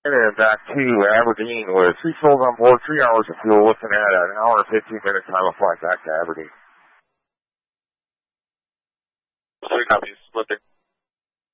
And then back to Aberdeen with 3 souls on board, 3 hours of fuel, looking at an hour and 15 minute time of flight back to Aberdeen. 3 copies, lifting.